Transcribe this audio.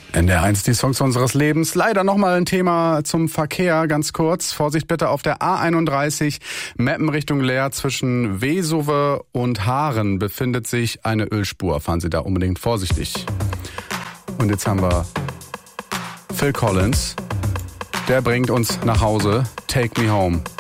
NDR1, die Songs unseres Lebens. Leider nochmal ein Thema zum Verkehr, ganz kurz. Vorsicht bitte auf der A31, Meppen Richtung Leer zwischen Wesowe und Haaren befindet sich eine Ölspur. Fahren Sie da unbedingt vorsichtig. Und jetzt haben wir Phil Collins. Der bringt uns nach Hause. Take Me Home.